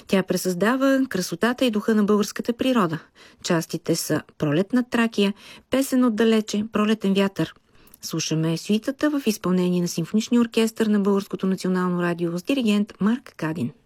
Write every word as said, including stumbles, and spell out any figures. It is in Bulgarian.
Тя пресъздава красотата и духа на българската природа. Частите са "Пролет над Тракия", "Песен отдалече", "Пролетен вятър". Слушаме сюитата в изпълнение на Симфоничния оркестър на Българското национално радио с диригент Марк Кадин.